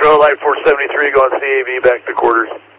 Echo, Light 473, going CAV back to quarters.